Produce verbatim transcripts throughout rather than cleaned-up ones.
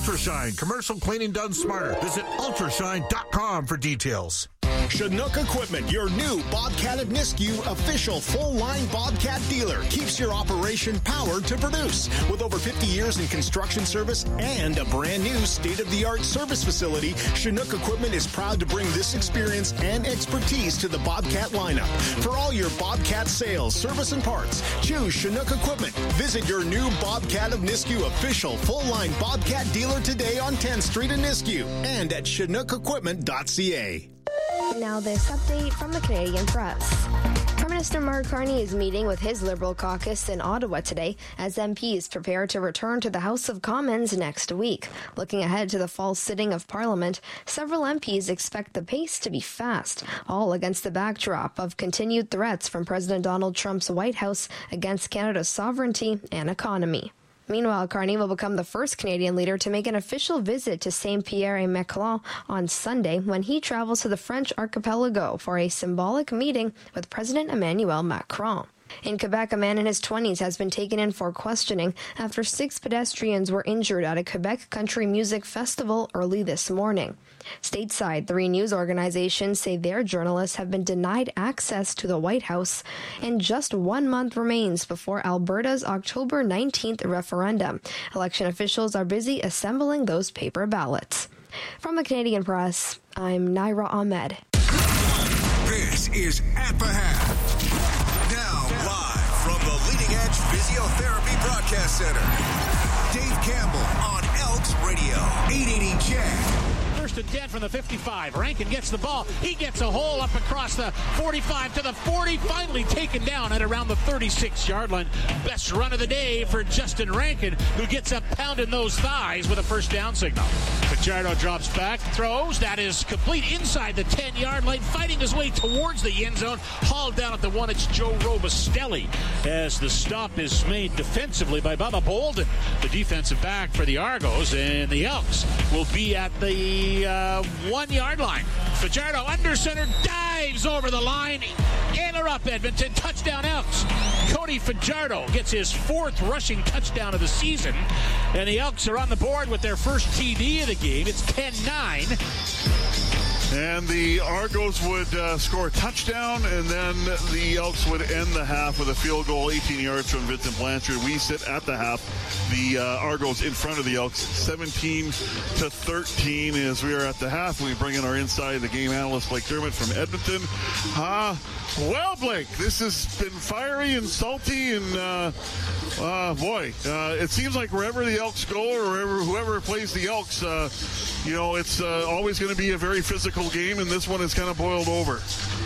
Ultrashine, commercial cleaning done smarter. Visit ultrashine dot com for details. Chinook Equipment, your new Bobcat of Nisku official full-line Bobcat dealer, keeps your operation powered to produce. With over fifty years in construction service and a brand new state-of-the-art service facility, Chinook Equipment is proud to bring this experience and expertise to the Bobcat lineup. For all your Bobcat sales, service, and parts, choose Chinook Equipment. Visit your new Bobcat of Nisku official full-line Bobcat dealer today on tenth Street in Nisku and at chinook equipment dot c a. Now this update from the Canadian Press. Prime Minister Mark Carney is meeting with his Liberal caucus in Ottawa today as M Ps prepare to return to the House of Commons next week. Looking ahead to the fall sitting of Parliament, several M Ps expect the pace to be fast, all against the backdrop of continued threats from President Donald Trump's White House against Canada's sovereignty and economy. Meanwhile, Carney will become the first Canadian leader to make an official visit to Saint-Pierre-et-Miquelon on Sunday when he travels to the French archipelago for a symbolic meeting with President Emmanuel Macron. In Quebec, a man in his twenties has been taken in for questioning after six pedestrians were injured at a Quebec country music festival early this morning. Stateside, three news organizations say their journalists have been denied access to the White House, and just one month remains before Alberta's October nineteenth referendum. Election officials are busy assembling those paper ballots. From the Canadian Press, I'm Naira Ahmed. This is At the Half. Now, live from the Leading Edge Physiotherapy Broadcast Center, Dave Campbell on Elks Radio, eight eighty C H E D. First and ten from the fifty-five. Rankin gets the ball. He gets a hole up across the forty-five to the forty. Finally taken down at around the thirty-six-yard line. Best run of the day for Justin Rankin, who gets up pounding those thighs with a first down signal. Fajardo drops back, throws. That is complete inside the ten-yard line, fighting his way towards the end zone. Hauled down at the one. It's Joe Robustelli as the stop is made defensively by Bubba Bolden, the defensive back for the Argos, and the Elks will be at the Uh, one-yard line. Fajardo under center, dives over the line. Ailer up, Edmonton. Touchdown Elks. Cody Fajardo gets his fourth rushing touchdown of the season. And the Elks are on the board with their first T D of the game. It's ten nine. And the Argos would uh, score a touchdown, and then the Elks would end the half with a field goal, eighteen yards from Vincent Blanchard. We sit at the half. The uh, Argos in front of the Elks, seventeen to thirteen as we are at the half. We bring in our inside the game analyst, Blake Dermott from Edmonton. Uh, well, Blake, this has been fiery and salty, and uh, uh, boy, uh, it seems like wherever the Elks go or wherever, whoever plays the Elks, uh, you know, it's uh, always going to be a very physical game, and this one is kind of boiled over.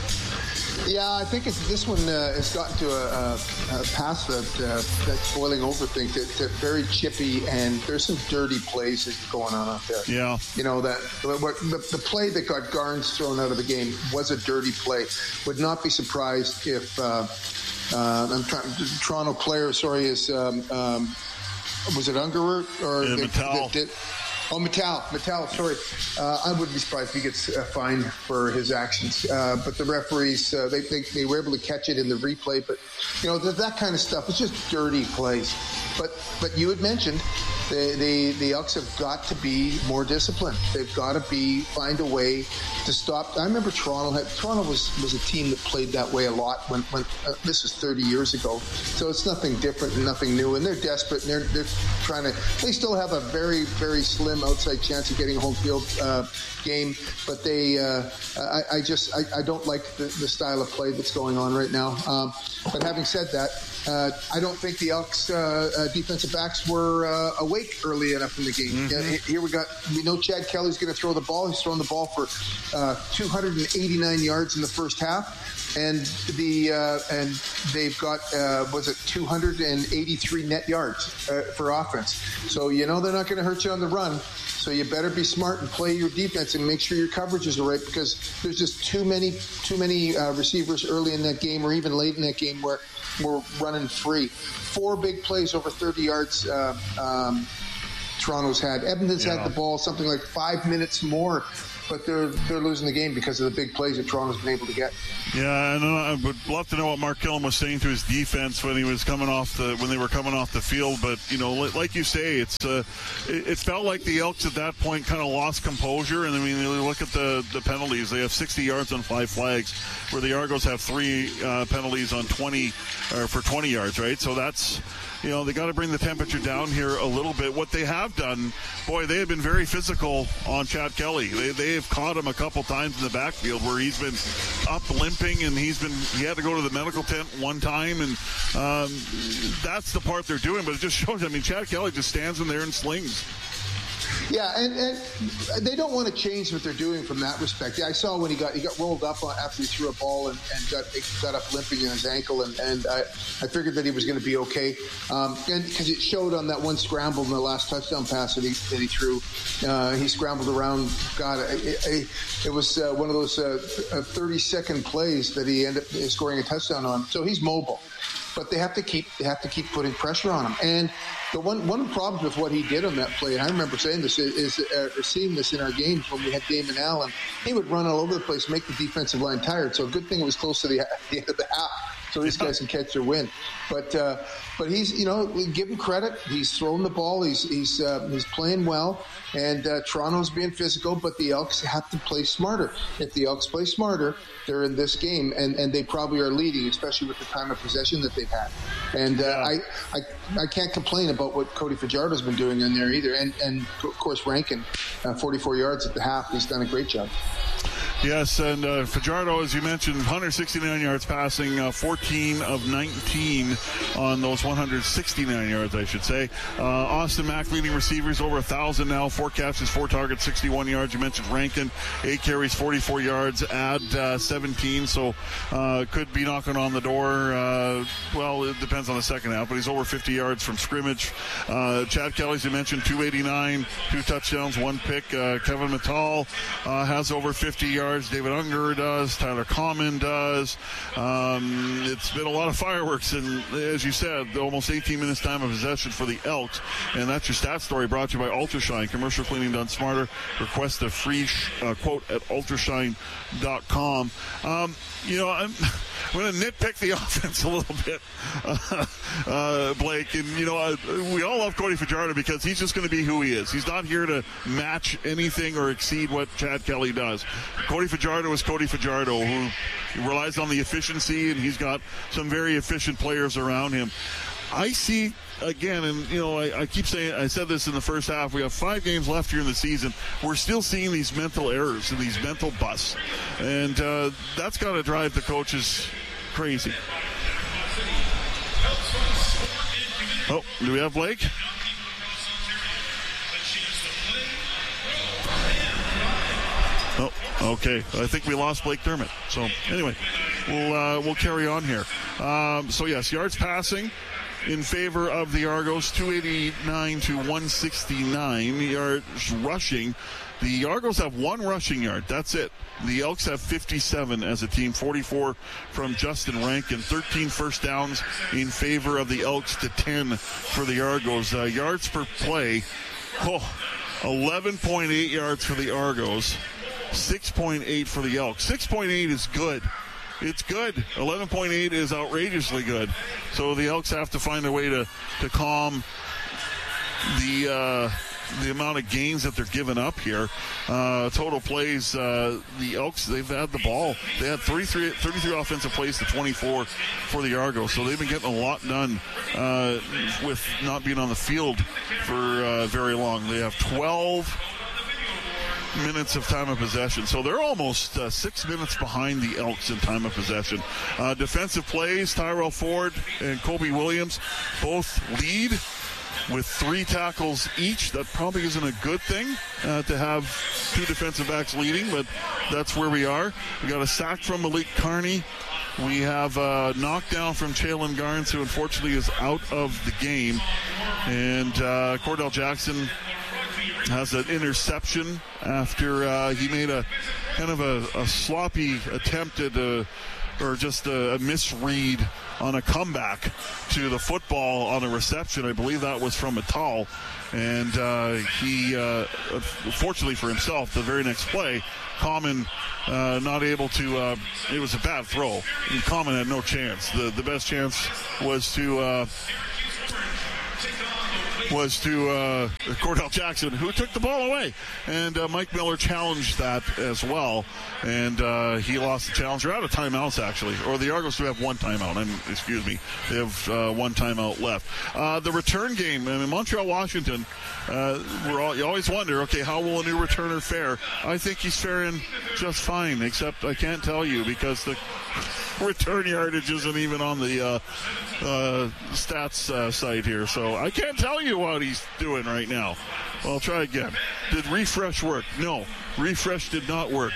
Yeah, I think it's, this one uh, has gotten to a, a, a past that uh, that boiling over thing. To, to very chippy, and there's some dirty plays going on out there. Yeah, you know that the, the play that got Garnes thrown out of the game was a dirty play. Would not be surprised if uh, uh, I'm trying. Toronto player, sorry, is um, um, was it Ungerert or yeah, the, Mattel? The, the, Oh, Mattel, Mattel, sorry. Uh, I wouldn't be surprised if he gets uh, fined for his actions. Uh, but the referees, uh, they, they they were able to catch it in the replay. But, you know, that, that kind of stuff is just dirty plays. But but you had mentioned the, the, the Elks have got to be more disciplined. They've got to be find a way to stop. I remember Toronto had, Toronto was, was a team that played that way a lot when, when uh, this was thirty years ago. So it's nothing different and nothing new. And they're desperate, and they're, they're trying to – they still have a very, very slim outside chance of getting a home field uh, game, but they uh, I, I just I, I don't like the, the style of play that's going on right now. Um, but having said that, uh, I don't think the Elks uh, uh, defensive backs were uh, awake early enough in the game. Mm-hmm. Yeah, here we got we know Chad Kelly's going to throw the ball. He's throwing the ball for uh, two hundred eighty-nine yards in the first half, and the uh, and they've got uh, was it two hundred eighty-three net yards uh, for offense. So you know they're not going to hurt you on the run. So you better be smart and play your defense and make sure your coverages are right, because there's just too many too many uh, receivers early in that game or even late in that game where we're running free. Four big plays over thirty yards uh, um, Toronto's had. Edmonton's yeah. had the ball something like five minutes more but they're they're losing the game because of the big plays that Toronto's been able to get. Yeah, I know. I would love to know what Mark Killam was saying to his defense when he was coming off the when they were coming off the field. But you know, like you say, it's uh, it, it felt like the Elks at that point kind of lost composure. And I mean, you look at the the penalties; they have sixty yards on five flags, where the Argos have three uh, penalties on twenty or for twenty yards. Right, so that's. You know, they got to bring the temperature down here a little bit. What they have done, boy, they have been very physical on Chad Kelly. They they have caught him a couple times in the backfield where he's been up limping, and he's been he had to go to the medical tent one time, and um, that's the part they're doing. But it just shows. I mean, Chad Kelly just stands in there and slings. Yeah, and, and they don't want to change what they're doing from that respect. Yeah, I saw when he got he got rolled up after he threw a ball and, and got got up limping in his ankle, and, and I, I figured that he was going to be okay. Um, and because it showed on that one scramble in the last touchdown pass that he that he threw, uh, he scrambled around. God, it, it, it was uh, one of those uh, thirty-second plays that he ended up scoring a touchdown on. So he's mobile, but they have to keep they have to keep putting pressure on him. And the one one of the problems with what he did on that play, and I remember saying this, is, is uh, seeing this in our games when we had Damon Allen, he would run all over the place, make the defensive line tired. So a good thing it was close to the, the end of the half, so these guys can catch their wind. But uh, but he's, you know, give him credit. He's throwing the ball. He's he's uh, he's playing well, and uh, Toronto's being physical, but the Elks have to play smarter. If the Elks play smarter, they're in this game, and, and they probably are leading, especially with the time of possession that they've had. And uh, I, I I can't complain about what Cody Fajardo's been doing in there either. And, and of course, Rankin, uh, forty-four yards at the half, he's done a great job. Yes, and uh, Fajardo, as you mentioned, one hundred sixty-nine yards passing, uh, fourteen of nineteen on those one hundred sixty-nine yards, I should say. Uh, Austin Mack leading receivers over one thousand now, four catches, four targets, sixty-one yards. You mentioned Rankin, eight carries, forty-four yards, add uh, seventeen, so uh, could be knocking on the door. Uh, well, it depends on the second half, but he's over fifty yards from scrimmage. Uh, Chad Kelly, as you mentioned, two eighty-nine, two touchdowns, one pick. Uh, Kevin Mittal uh, has over fifty yards. David Unger does. Tyler Common does. Um, it's been a lot of fireworks, and as you said, almost eighteen minutes time of possession for the Elks. And that's your stat story brought to you by Ultrashine. Commercial cleaning done smarter. Request a free sh- uh, quote at ultrashine dot com. Um, you know, I'm, I'm going to nitpick the offense a little bit, uh, uh, Blake. And, you know, uh, we all love Cody Fajardo because he's just going to be who he is. He's not here to match anything or exceed what Chad Kelly does. Cody Fajardo is Cody Fajardo, who relies on the efficiency, and he's got some very efficient players around him. I see, again, and, you know, I, I keep saying, I said this in the first half, we have five games left here in the season. We're still seeing these mental errors and these mental busts. And uh, that's got to drive the coaches crazy. Oh, do we have Blake? Oh, okay. I think we lost Blake Dermott. So, anyway, we'll uh, we'll carry on here. Um, so, yes, yards passing in favor of the Argos, two eighty-nine to one sixty-nine. Yards rushing. The Argos have one rushing yard. That's it. The Elks have fifty-seven as a team, forty-four from Justin Rankin, thirteen first downs in favor of the Elks to ten for the Argos. Uh, yards per play, oh, eleven point eight yards for the Argos, six point eight for the Elks. six point eight is good. It's good. eleven point eight is outrageously good. So the Elks have to find a way to, to calm the uh, the amount of gains that they're giving up here. Uh, total plays, uh, the Elks, they've had the ball. They had thirty-three, thirty-three offensive plays to twenty-four for the Argos. So they've been getting a lot done uh, with not being on the field for uh, very long. They have twelve minutes of time of possession. So they're almost uh, six minutes behind the Elks in time of possession. Uh, defensive plays, Tyrell Ford and Kobe Williams both lead with three tackles each. That probably isn't a good thing uh, to have two defensive backs leading, but that's where we are. We got a sack from Malik Carney. We have a knockdown from Jalen Garnes, who unfortunately is out of the game. And uh, Cordell Jackson has an interception after uh, he made a kind of a, a sloppy attempt at a or just a, a misread on a comeback to the football on a reception. I believe that was from Mittal. And uh, he, uh, fortunately for himself, the very next play, Common uh, not able to, uh, it was a bad throw. Common had no chance. The, the best chance was to... Uh, was to uh, Cordell Jackson, who took the ball away. And uh, Mike Miller challenged that as well. And uh, he lost the challenge. They're out of timeouts, actually. Or the Argos do have one timeout. I'm, excuse me. They have uh, one timeout left. Uh, the return game in Montreal, Washington, uh, we're all, you always wonder, okay, how will a new returner fare? I think he's faring just fine, except I can't tell you because the return yardage isn't even on the uh, uh, stats uh, site here. So I can't tell you what he's doing right now. Well, I'll try again. Did refresh work? No. Refresh did not work.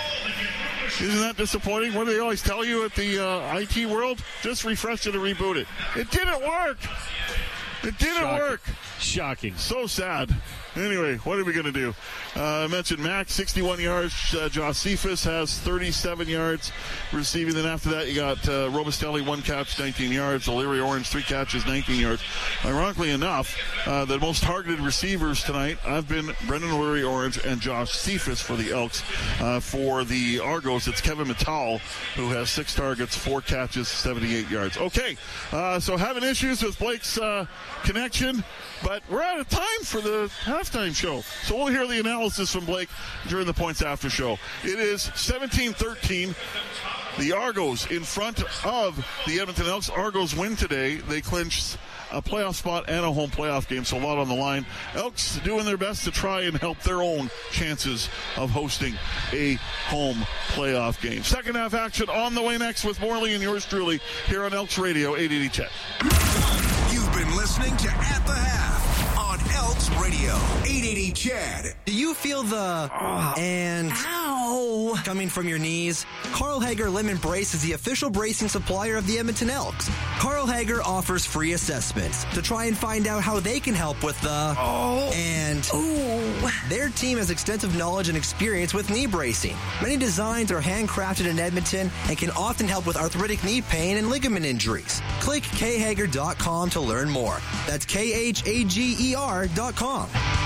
Isn't that disappointing? What do they always tell you at the uh, I T world? Just refresh it and reboot it. It didn't work. It didn't Shocking. work. Shocking. So sad. Anyway, what are we going to do? Uh, I mentioned Max, sixty-one yards. Uh, Josh Cephas has thirty-seven yards receiving. Then after that, you got uh, Robustelli, one catch, nineteen yards. O'Leary Orange, three catches, nineteen yards. Ironically enough, uh, the most targeted receivers tonight have been Brendan O'Leary Orange and Josh Cephas for the Elks. Uh, for the Argos, it's Kevin Mittal, who has six targets, four catches, seventy-eight yards. Okay, uh, so having issues with Blake's uh, connection, but we're out of time for the halftime show. So we'll hear the analysis from Blake during the Points After show. It is seventeen thirteen. The Argos in front of the Edmonton Elks. Argos win today. They clinch a playoff spot and a home playoff game, so a lot on the line. Elks doing their best to try and help their own chances of hosting a home playoff game. Second half action on the way next with Morley and yours truly here on Elks Radio, eight eighty Chet. You've been listening to At the Half on Elks Radio, eight eighty Chad. Do you feel the oh, and ow coming from your knees? Carl Hager Limb and Brace is the official bracing supplier of the Edmonton Elks. Carl Hager offers free assessments to try and find out how they can help with the oh and ooh. Their team has extensive knowledge and experience with knee bracing. Many designs are handcrafted in Edmonton and can often help with arthritic knee pain and ligament injuries. Click k hager dot com to learn more. That's K H A G E R dot com.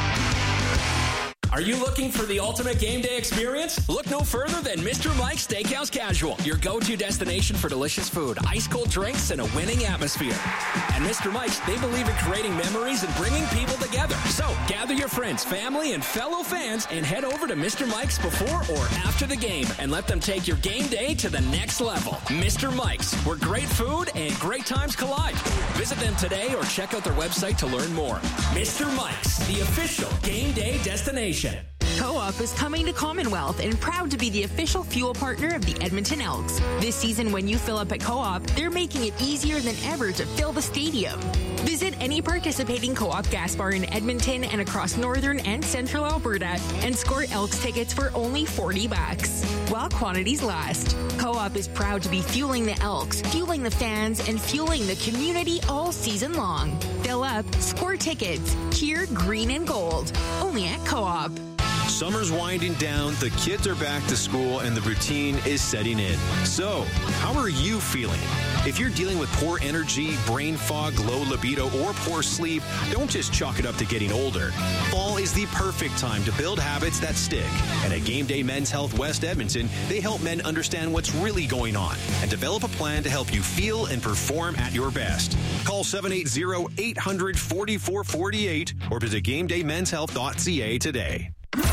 Are you looking for the ultimate game day experience? Look no further than Mister Mike's Steakhouse Casual, your go-to destination for delicious food, ice-cold drinks, and a winning atmosphere. At Mister Mike's, they believe in creating memories and bringing people together. So gather your friends, family, and fellow fans and head over to Mister Mike's before or after the game and let them take your game day to the next level. Mister Mike's, where great food and great times collide. Visit them today or check out their website to learn more. Mister Mike's, the official game day destination. Co-op is coming to Commonwealth and proud to be the official fuel partner of the Edmonton Elks. This season, when you fill up at Co-op, they're making it easier than ever to fill the stadium. Visit any participating Co-op gas bar in Edmonton and across northern and central Alberta and score Elks tickets for only forty bucks. While quantities last, Co-op is proud to be fueling the Elks, fueling the fans, and fueling the community all season long. Fill up, score tickets, cheer green and gold. Only at Co-op. Summer's winding down, the kids are back to school, and the routine is setting in. So, how are you feeling? If you're dealing with poor energy, brain fog, low libido, or poor sleep, don't just chalk it up to getting older. Fall is the perfect time to build habits that stick. And at Game Day Men's Health West Edmonton, they help men understand what's really going on and develop a plan to help you feel and perform at your best. Call seven eight zero, eight hundred, forty-four forty-eight or visit game day men's health dot c a today.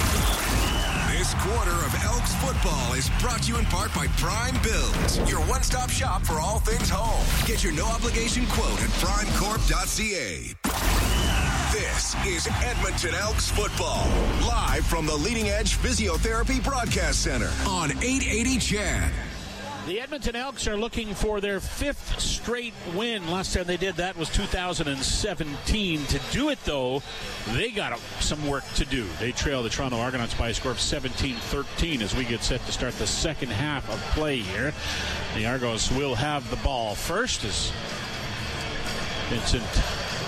This quarter of Elks football is brought to you in part by Prime Builds, your one-stop shop for all things home. Get your no-obligation quote at prime corp dot c a. This is Edmonton Elks football, live from the Leading Edge Physiotherapy Broadcast Center on eight eighty Chad. The Edmonton Elks are looking for their fifth straight win. Last time they did that was two thousand seventeen. To do it, though, they got some work to do. They trail the Toronto Argonauts by a score of seventeen thirteen as we get set to start the second half of play here. The Argos will have the ball first as Vincent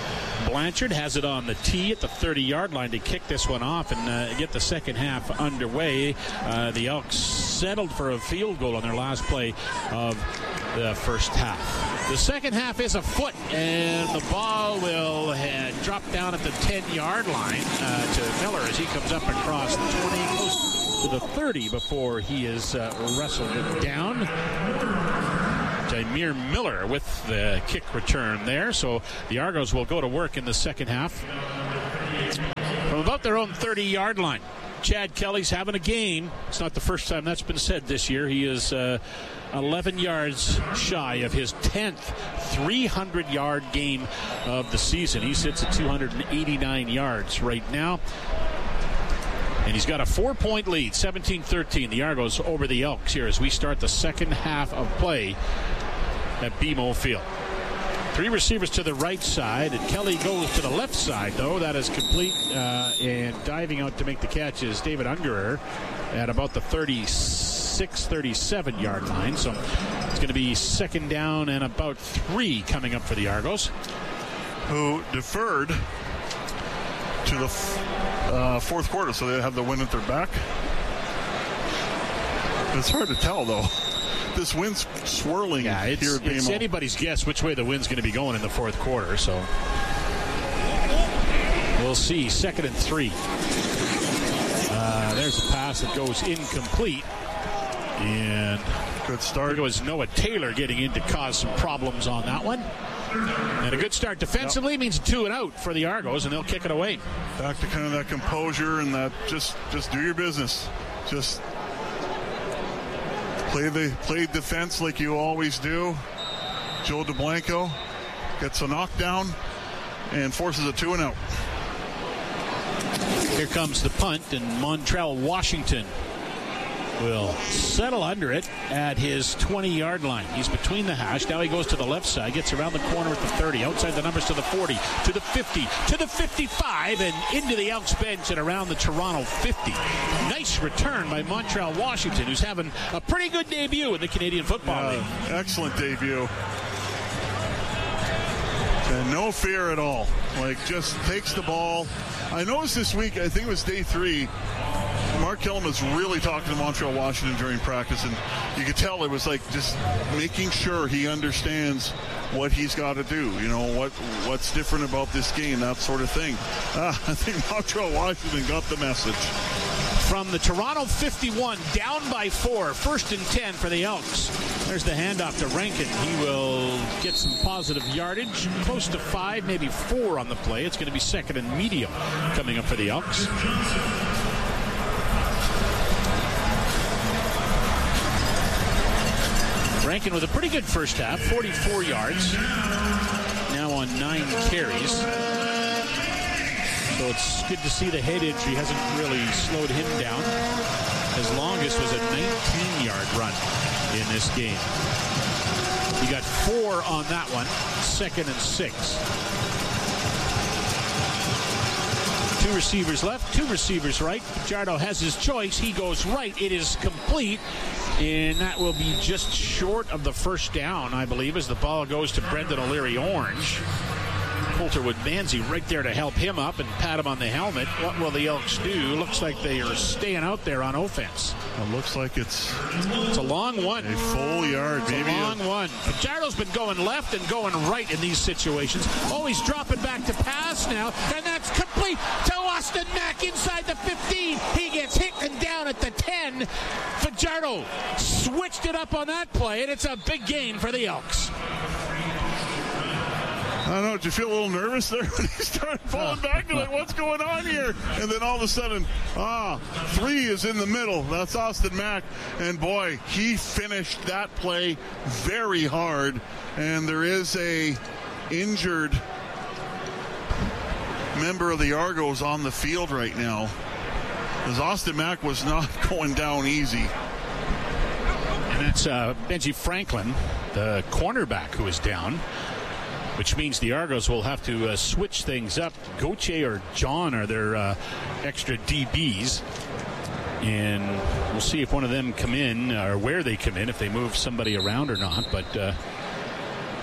Blanchard has it on the tee at the thirty-yard line to kick this one off and uh, get the second half underway. Uh, the Elks settled for a field goal on their last play of the first half. The second half is afoot, and the ball will uh, drop down at the ten-yard line uh, to Miller as he comes up across the twenty, close to the thirty before he is uh, wrestled down. Jameer Miller with the kick return there. So the Argos will go to work in the second half from about their own thirty-yard line. Chad Kelly's having a game. It's not the first time that's been said this year. He is uh, eleven yards shy of his tenth three hundred yard game of the season. He sits at two hundred eighty-nine yards right now. And he's got a four-point lead, seventeen thirteen. The Argos over the Elks here as we start the second half of play at B M O Field. Three receivers to the right side, and Kelly goes to the left side, though. That is complete, uh, and diving out to make the catch is David Ungerer at about the thirty-six, thirty-seven yard line. So it's going to be second down and about three coming up for the Argos, who deferred to the uh, fourth quarter, so they have the wind at their back. It's hard to tell, though. This wind's swirling yeah, it's, here at B M O. It's anybody's guess which way the wind's going to be going in the fourth quarter, so we'll see. Second and three. Uh, there's a pass that goes incomplete, and good start. I think it was Noah Taylor getting in to cause some problems on that one. And a good start defensively yep. means two and out for the Argos, and they'll kick it away. Back to kind of that composure and that just just do your business. Just play the play defense like you always do. Joe DeBlanco gets a knockdown and forces a two and out. Here comes the punt, and Montrell Washington will settle under it at his twenty-yard line. He's between the hash. Now he goes to the left side, gets around the corner at the thirty, outside the numbers to the forty, to the fifty, to the fifty-five, and into the Elks bench and around the Toronto fifty. Nice return by Montrell Washington, who's having a pretty good debut in the Canadian Football League. Uh, excellent debut. And no fear at all. Like, just takes the ball. I noticed this week, I think it was day three, Mark Killam was really talking to Montrell Washington during practice, and you could tell it was like just making sure he understands what he's got to do, you know, what what's different about this game, that sort of thing. Uh, I think Montrell Washington got the message. From the Toronto fifty-one, down by four, first and ten for the Elks. There's the handoff to Rankin. He will get some positive yardage, close to five, maybe four on the play. It's going to be second and medium coming up for the Elks. Rankin with a pretty good first half, forty-four yards, now on nine carries. So it's good to see the head injury hasn't really slowed him down. His longest was a nineteen-yard run in this game. He got four on that one, second and six. Two receivers left, two receivers right. Jardo has his choice. He goes right. It is complete. And that will be just short of the first down, I believe, as the ball goes to Brendan O'Leary-Orange. Coulterwood Manzi right there to help him up and pat him on the helmet. What will the Elks do? Looks like they are staying out there on offense. It looks like it's... It's a long one. A full yard, it's maybe. a long a... one. Jardo's been going left and going right in these situations. Oh, he's dropping back to pass now, and that's complete to Austin Mack inside the fifteen. He gets hit and down at the ten. Fajardo switched it up on that play, and it's a big gain for the Elks. I don't know, did you feel a little nervous there when he started falling back? You're like, what's going on here? And then all of a sudden, ah, three is in the middle. That's Austin Mack. And boy, he finished that play very hard. And there is a injured member of the Argos on the field right now, because Austin Mack was not going down easy. And that's uh, Benji Franklin, the cornerback, who is down, which means the Argos will have to uh, switch things up. Gauthier or John are their uh, extra D Bs. And we'll see if one of them come in, or where they come in, if they move somebody around or not. But uh,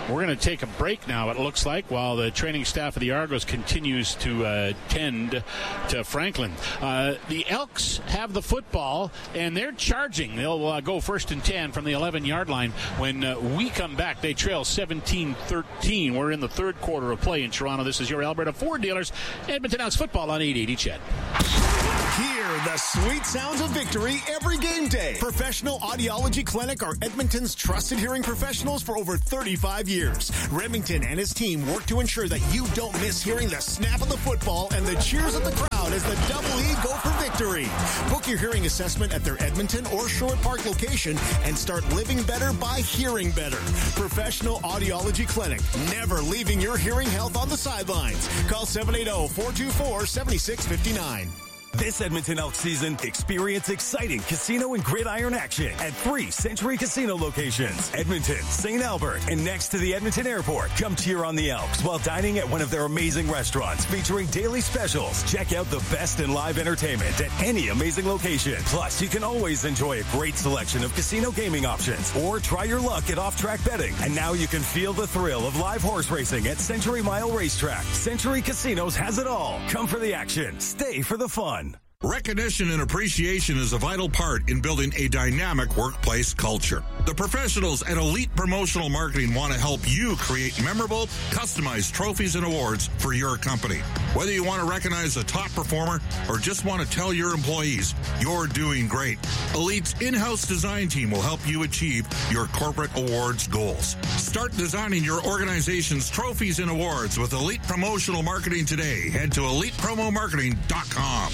We're going to take a break now, it looks like, while the training staff of the Argos continues to uh, tend to Franklin. Uh, the Elks have the football, and they're charging. They'll uh, go first and ten from the eleven-yard line. When uh, we come back, they trail seventeen thirteen. We're in the third quarter of play in Toronto. This is your Alberta Ford dealers. Edmonton Elks football on eight eighty C H E D. Hear the sweet sounds of victory every game day. Professional Audiology Clinic are Edmonton's trusted hearing professionals for over thirty-five years. Remington and his team work to ensure that you don't miss hearing the snap of the football and the cheers of the crowd as the Double E go for victory. Book your hearing assessment at their Edmonton or Sherwood Park location and start living better by hearing better. Professional Audiology Clinic, never leaving your hearing health on the sidelines. Call seven eight zero, four two four, seven six five nine. This Edmonton Elks season, experience exciting casino and gridiron action at three Century Casino locations. Edmonton, Saint Albert, and next to the Edmonton Airport. Come cheer on the Elks while dining at one of their amazing restaurants featuring daily specials. Check out the best in live entertainment at any amazing location. Plus, you can always enjoy a great selection of casino gaming options or try your luck at off-track betting. And now you can feel the thrill of live horse racing at Century Mile Racetrack. Century Casinos has it all. Come for the action. Stay for the fun. Recognition and appreciation is a vital part in building a dynamic workplace culture. The professionals at Elite Promotional Marketing want to help you create memorable, customized trophies and awards for your company. Whether you want to recognize a top performer or just want to tell your employees you're doing great, Elite's in-house design team will help you achieve your corporate awards goals. Start designing your organization's trophies and awards with Elite Promotional Marketing today. Head to elite promo marketing dot com.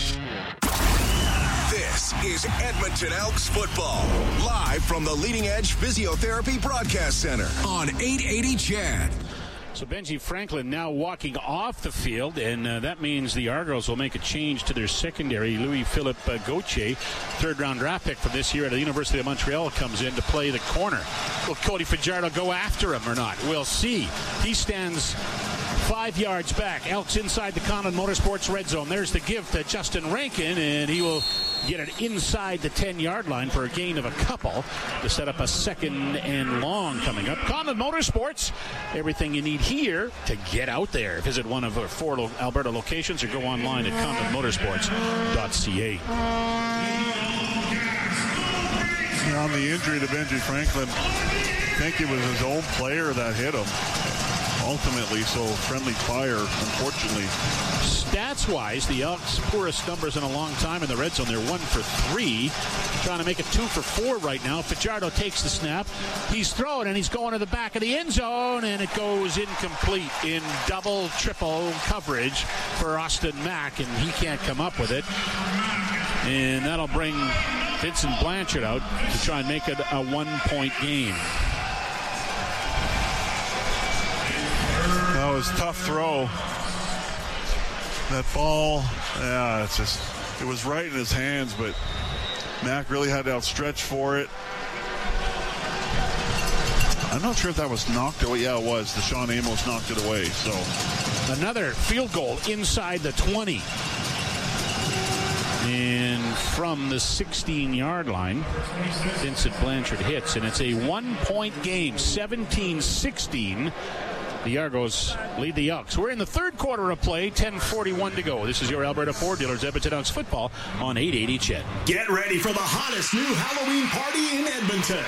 This is Edmonton Elks football, live from the Leading Edge Physiotherapy Broadcast Center on eight eighty C H E D. So Benji Franklin now walking off the field, and uh, that means the Argos will make a change to their secondary. Louis-Philippe uh, Gauthier, third-round draft pick from this year at the University of Montreal, comes in to play the corner. Will Cody Fajardo go after him or not? We'll see. He stands five yards back. Elks inside the Condon Motorsports red zone. There's the give to Justin Rankin, and he will get it inside the ten-yard line for a gain of a couple to set up a second and long coming up. Condon Motorsports, everything you need here to get out there. Visit one of our four Alberta locations or go online at condon motorsports dot c a. On the injury to Benji Franklin, I think it was his own player that hit him. Ultimately, so friendly fire, unfortunately. Stats-wise, the Elks' poorest numbers in a long time in the red zone. They're one for three, trying to make it two for four right now. Fajardo takes the snap. He's throwing, and he's going to the back of the end zone, and it goes incomplete in double, triple coverage for Austin Mack, and he can't come up with it. And that'll bring Vincent Blanchard out to try and make it a one-point game. That was a tough throw. That ball, yeah, it's just, it was right in his hands, but Mack really had to outstretch for it. I'm not sure if that was knocked away. Yeah, it was. Deshaun Amos knocked it away. So another field goal inside the twenty. And from the sixteen-yard line, Vincent Blanchard hits, and it's a one-point game, seventeen sixteen. The Argos lead the Elks. We're in the third quarter of play, ten forty-one to go. This is your Alberta Ford dealers, Edmonton Elks football on eight eighty C H E D. Get ready for the hottest new Halloween party in Edmonton.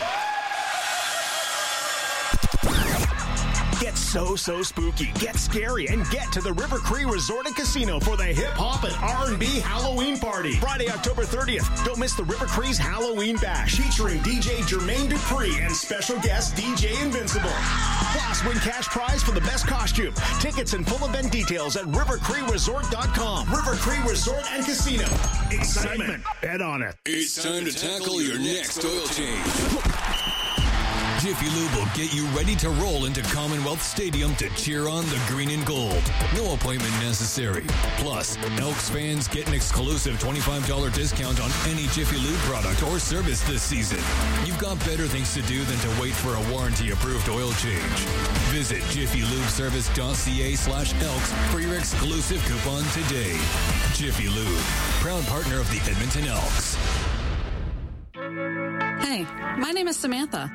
Get so, so spooky, get scary, and get to the River Cree Resort and Casino for the hip-hop and R and B Halloween party. Friday, October thirtieth. Don't miss the River Cree's Halloween Bash, featuring D J Jermaine Dupree and special guest D J Invincible. Plus, win cash prize for the best costume. Tickets and full event details at river cree resort dot com. River Cree Resort and Casino. Excitement. Bet on it. It's time to tackle your next oil change. Jiffy Lube will get you ready to roll into Commonwealth Stadium to cheer on the green and gold. No appointment necessary. Plus, Elks fans get an exclusive twenty-five dollars discount on any Jiffy Lube product or service this season. You've got better things to do than to wait for a warranty-approved oil change. Visit jiffy lube service dot c a slash elks for your exclusive coupon today. Jiffy Lube, proud partner of the Edmonton Elks. Hey, my name is Samantha.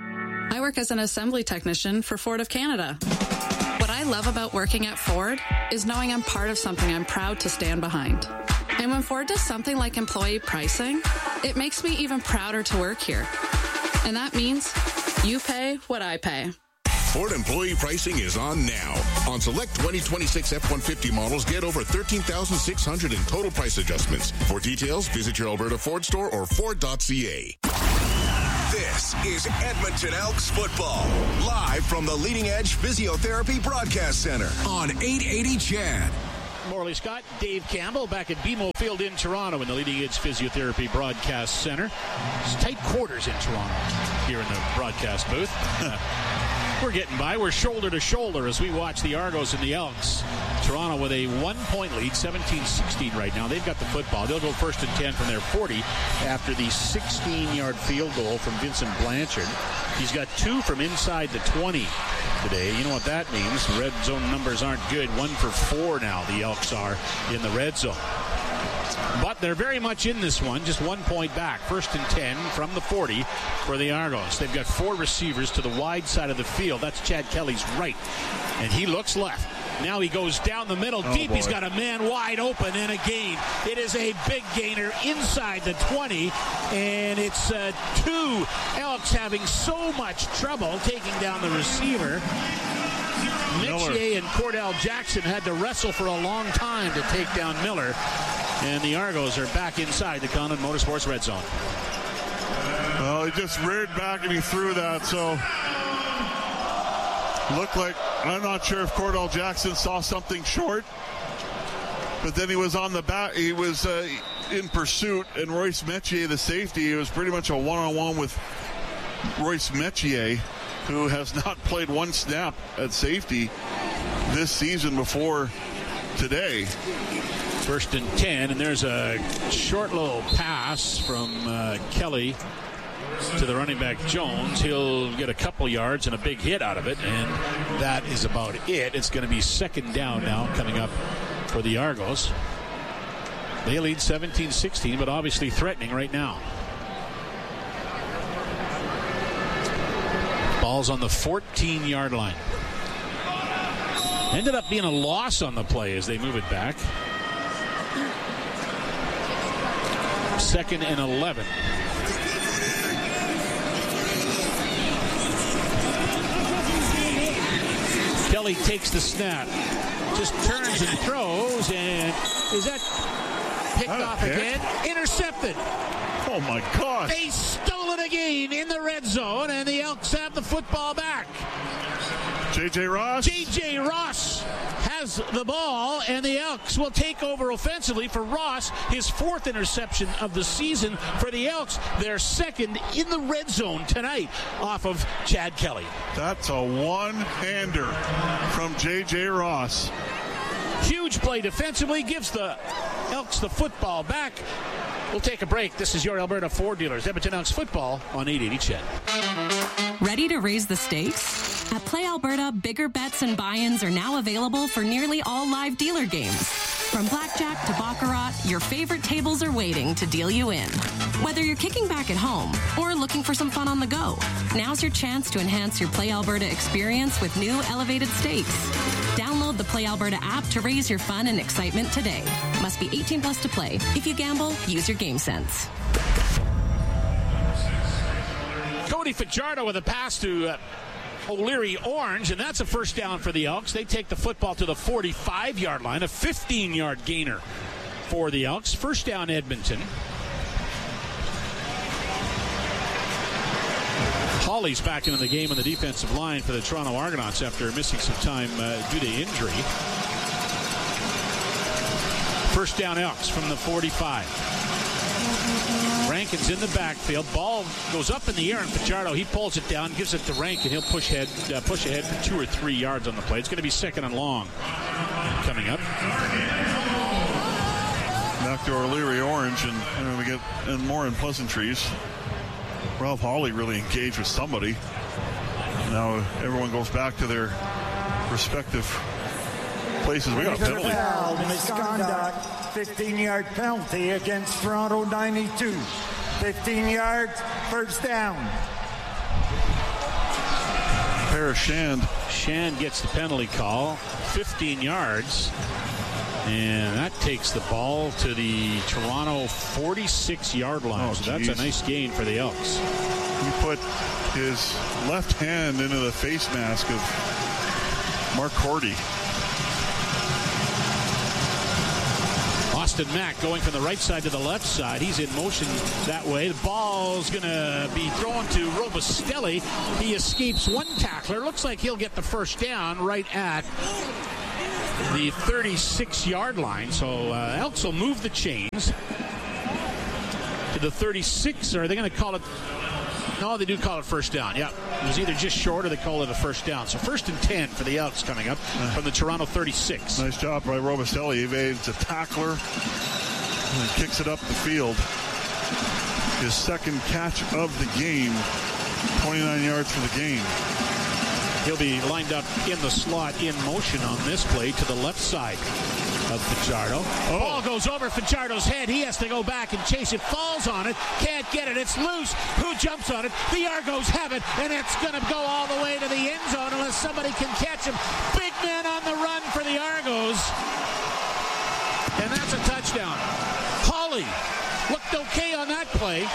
I work as an assembly technician for Ford of Canada. What I love about working at Ford is knowing I'm part of something I'm proud to stand behind. And when Ford does something like employee pricing, it makes me even prouder to work here. And that means you pay what I pay. Ford employee pricing is on now. On select twenty twenty-six F one fifty models, get over thirteen thousand six hundred in total price adjustments. For details, visit your Alberta Ford store or Ford dot C A. This is Edmonton Elks football, live from the Leading Edge Physiotherapy Broadcast Center on eight eighty C H E D. Morley Scott, Dave Campbell back at B M O Field in Toronto in the Leading Edge Physiotherapy Broadcast Center. It's tight quarters in Toronto here in the broadcast booth. We're getting by. We're shoulder to shoulder as we watch the Argos and the Elks. Toronto with a one-point lead, seventeen sixteen right now. They've got the football. They'll go first and ten from their forty after the sixteen-yard field goal from Vincent Blanchard. He's got two from inside the twenty today. You know what that means. Red zone numbers aren't good. One for four now the Elks are in the red zone. But they're very much in this one, just one point back. First and ten from the forty for the Argos. They've got four receivers to the wide side of the field. That's Chad Kelly's right. And he looks left. Now he goes down the middle oh, deep. Boy. He's got a man wide open and a gain. It is a big gainer inside the twenty. And it's uh, two Elks having so much trouble taking down the receiver. Metier and Cordell Jackson had to wrestle for a long time to take down Miller. And the Argos are back inside the Condon Motorsports red zone. Well, he just reared back and he threw that, so looked like, I'm not sure if Cordell Jackson saw something short, but then he was on the back, he was uh, in pursuit, and Royce Metier, the safety, it was pretty much a one-on-one with Royce Metier, who has not played one snap at safety this season before today. First and ten, and there's a short little pass from uh, Kelly to the running back Jones. He'll get a couple yards and a big hit out of it, and that is about it. It's going to be second down now coming up for the Argos. They lead seventeen sixteen, but obviously threatening right now. Ball's on the fourteen-yard line. Ended up being a loss on the play as they move it back. Second and eleven. Kelly takes the snap, just turns and throws, and is that picked that off pick? again? Intercepted. Oh my gosh. They stole it again in the red zone, and the Elks have the football back. J J Ross. J J Ross has the ball, and the Elks will take over offensively for Ross. His fourth interception of the season for the Elks. Their second in the red zone tonight off of Chad Kelly. That's a one-hander from J J Ross. Huge play defensively, gives the Elks the football back. We'll take a break. This is your Alberta Ford Dealers. Edmonton Elks football on eight eighty C H E D. Ready to raise the stakes? At Play Alberta, bigger bets and buy-ins are now available for nearly all live dealer games. From blackjack to baccarat, your favorite tables are waiting to deal you in. Whether you're kicking back at home or looking for some fun on the go, now's your chance to enhance your Play Alberta experience with new elevated stakes. Download the Play Alberta app to raise your fun and excitement today. Must be eighteen plus to play. If you gamble, use your game sense. Cody Fajardo with a pass to uh, O'Leary Orange, and that's a first down for the Elks. They take the football to the forty-five-yard line, a fifteen-yard gainer for the Elks. First down, Edmonton. Hawley's back into the game on the defensive line for the Toronto Argonauts after missing some time uh, due to injury. First down, Elks from the forty-five. Rankin's in the backfield. Ball goes up in the air, and Fajardo, he pulls it down, gives it to Rankin. He'll push ahead, uh, push ahead for two or three yards on the play. It's going to be second and long coming up. Back to O'Leary Orange, and you know, we get and more in pleasantries. Ralph Hawley really engaged with somebody. Now everyone goes back to their respective places. We got a penalty. Foul, misconduct, fifteen-yard penalty against Toronto ninety-two. fifteen yards, first down. Paris Shand. Shand gets the penalty call, fifteen yards. And that takes the ball to the Toronto forty-six-yard line. Oh, so that's a nice gain for the Elks. He put his left hand into the face mask of Mark Cordy. Austin Mack going from the right side to the left side. He's in motion that way. The ball's going to be thrown to Robustelli. He escapes one tackler. Looks like he'll get the first down right at the thirty-six-yard line. So uh, Elks will move the chains to the thirty-six. Or are they going to call it? No, they do call it first down. Yeah, it was either just short or they call it a first down. So first and ten for the Elks coming up from the Toronto thirty-six. Nice job by Robustelli. He evades a tackler and kicks it up the field. His second catch of the game, twenty-nine yards for the game. He'll be lined up in the slot in motion on this play to the left side of Fajardo. Oh. Ball goes over Fajardo's head. He has to go back and chase it. Falls on it. Can't get it. It's loose. Who jumps on it? The Argos have it, and it's going to go all the way to the end zone unless somebody can catch him. Big man on the run for the Argos. And that's a touchdown. Hawley looked okay on that play.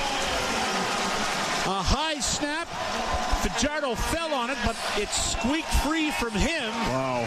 A high snap. Fajardo fell on it, but it squeaked free from him. Wow.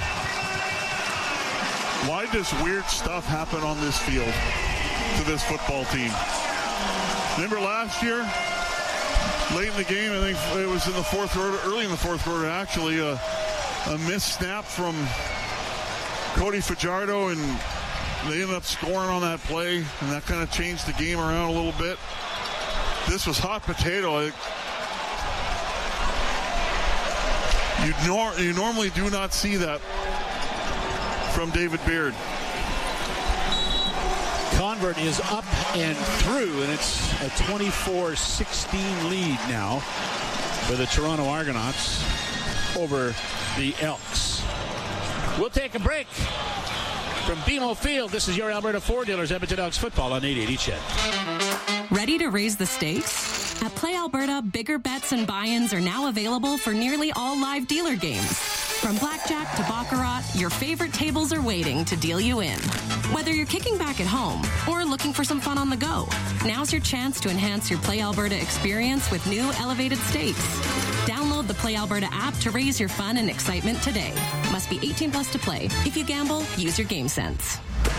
Why does weird stuff happen on this field to this football team? Remember last year? Late in the game, I think it was in the fourth quarter, early in the fourth quarter, actually, a, a missed snap from Cody Fajardo, and they ended up scoring on that play, and that kind of changed the game around a little bit. This was hot potato. I, You, nor- you normally do not see that from David Beard. Convert is up and through, and it's a twenty-four sixteen lead now for the Toronto Argonauts over the Elks. We'll take a break from B M O Field. This is your Alberta Ford Dealers, Edmonton Elks football on eight eighty C H E D. Ready to raise the stakes? At Play Alberta, bigger bets and buy-ins are now available for nearly all live dealer games. From blackjack to baccarat, your favorite tables are waiting to deal you in. Whether you're kicking back at home or looking for some fun on the go, now's your chance to enhance your Play Alberta experience with new elevated stakes. Download the Play Alberta app to raise your fun and excitement today. Must be eighteen plus to play. If you gamble, use your game sense.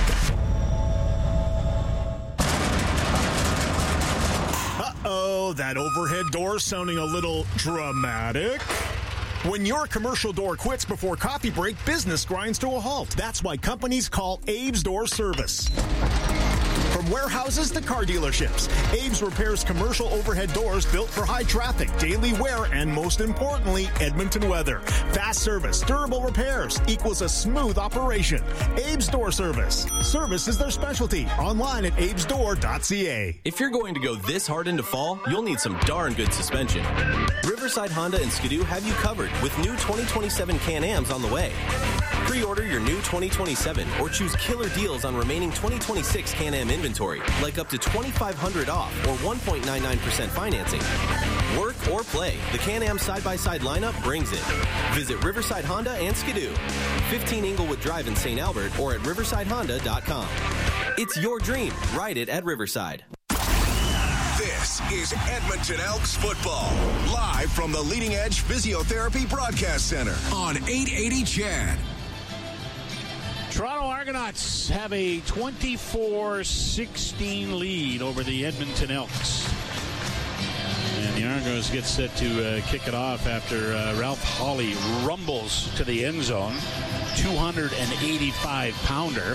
Uh-oh, that overhead door sounding a little dramatic. When your commercial door quits before coffee break, business grinds to a halt. That's why companies call Abe's Door Service. From warehouses to car dealerships, Abe's repairs commercial overhead doors built for high traffic, daily wear, and most importantly, Edmonton weather. Fast service, durable repairs equals a smooth operation. Abe's Door Service. Service is their specialty. Online at abes door dot c a. If you're going to go this hard into fall, you'll need some darn good suspension. Riverside Honda and Skidoo have you covered with new twenty twenty-seven Can-Ams on the way. Pre-order your new twenty twenty-seven or choose killer deals on remaining twenty twenty-six Can-Am inventory, like up to twenty-five hundred dollars off or one point nine nine percent financing. Work or play, the Can-Am side-by-side lineup brings it. Visit Riverside Honda and Skidoo, fifteen Inglewood Drive in Saint Albert, or at riverside honda dot com. It's your dream. Ride it at Riverside. This is Edmonton Elks football, live from the Leading Edge Physiotherapy Broadcast Center on eight eighty C H E D. Toronto Argonauts have a twenty-four sixteen lead over the Edmonton Elks. And the Argos get set to uh, kick it off after uh, Ralph Hawley rumbles to the end zone. two hundred eighty-five pounder.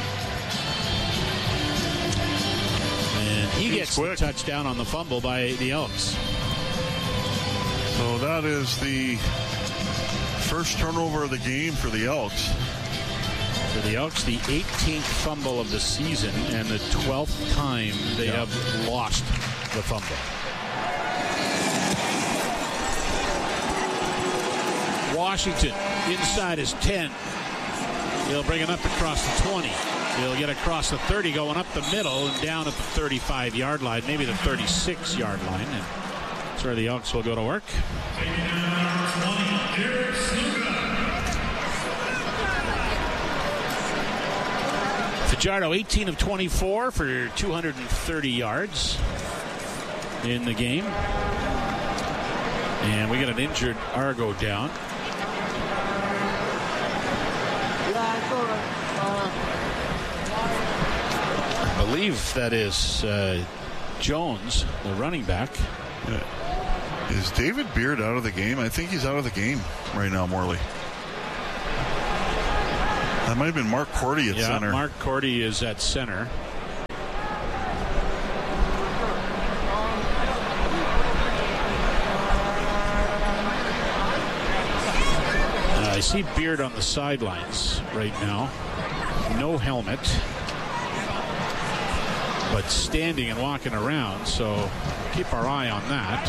And he He's gets quick. the touchdown on the fumble by the Elks. So that is the first turnover of the game for the Elks. For the Elks, the eighteenth fumble of the season and the twelfth time they yeah. have lost the fumble. Washington inside his ten. He'll bring it up across the twenty. He'll get across the thirty, going up the middle and down at the thirty-five-yard line, maybe the thirty-six-yard line. And that's where the Elks will go to work. Fajardo, eighteen of twenty-four for two hundred thirty yards in the game. And we got an injured Argo down. I believe that is uh, Jones, the running back. Yeah. Is David Beard out of the game? I think he's out of the game right now, Morley. That might have been Mark Cordy at yeah, center. Mark Cordy is at center. Uh, I see Beard on the sidelines right now. No helmet, but standing and walking around, so keep our eye on that.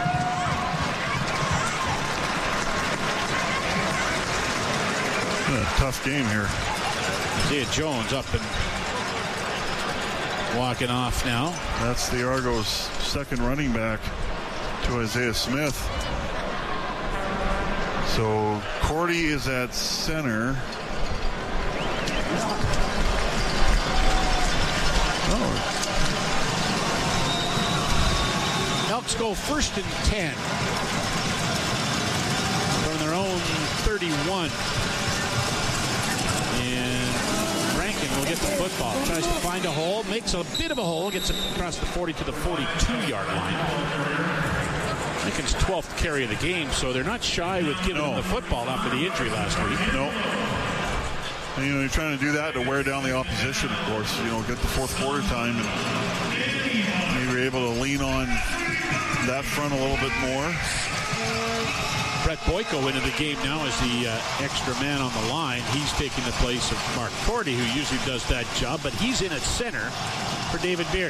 A tough game here. Isaiah Jones up and walking off now. That's the Argos' second running back to Isaiah Smith. So Cordy is at center. Oh. Elks go first and ten from their own thirty-one. And Rankin will get the football. Tries to find a hole, makes a bit of a hole, gets it across the forty to the forty-two-yard line. Rankin's twelfth carry of the game, so they're not shy with giving no. him the football after the injury last week. No. And, you know, you're trying to do that to wear down the opposition, of course. You know, get the fourth quarter time, and maybe you're able to lean on that front a little bit more. Brett Boyko into the game now as the uh, extra man on the line. He's taking the place of Mark Cordy, who usually does that job, but he's in at center for David Beard.